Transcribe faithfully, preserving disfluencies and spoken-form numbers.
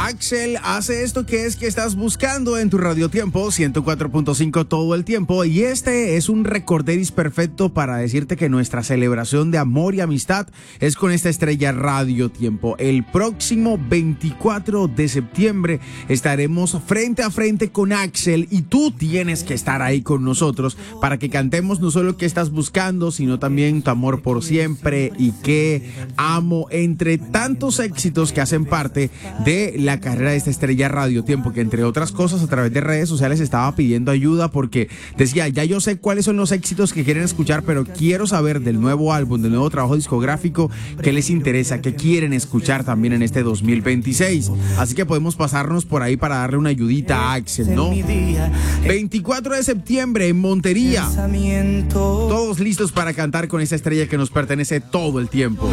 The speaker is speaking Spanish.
Axel hace esto que es que estás buscando en tu Radio Tiempo ciento cuatro punto cinco todo el tiempo, y este es un recorderis perfecto para decirte que nuestra celebración de amor y amistad es con esta estrella Radio Tiempo. El próximo veinticuatro de septiembre estaremos frente a frente con Axel y tú tienes que estar ahí con nosotros para que cantemos no solo que estás buscando, sino también tu amor por siempre y que amo, entre tantos éxitos que hacen parte de la carrera de esta estrella Radio Tiempo, que entre otras cosas a través de redes sociales estaba pidiendo ayuda porque decía, ya yo sé cuáles son los éxitos que quieren escuchar, pero quiero saber del nuevo álbum, del nuevo trabajo discográfico, qué les interesa, qué quieren escuchar también en este dos mil veintiséis. Así que podemos pasarnos por ahí para darle una ayudita a Axel, ¿no? veinticuatro de septiembre en Montería. Todos listos para cantar con esta estrella que nos pertenece todo el tiempo.